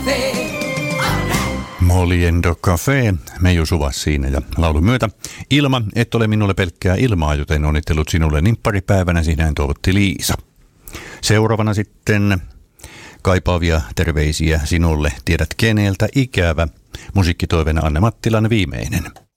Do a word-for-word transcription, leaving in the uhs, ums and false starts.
Moliendo Café, Meiju Suvas siinä ja laulun myötä. Ilma, et ole minulle pelkkää ilmaa, joten onnittelut sinulle nimpparipäivänä, sinä toivotti Liisa. Seuraavana sitten kaipaavia terveisiä sinulle, tiedät keneltä ikävä. Musiikkitoiveena Anne Mattilan viimeinen.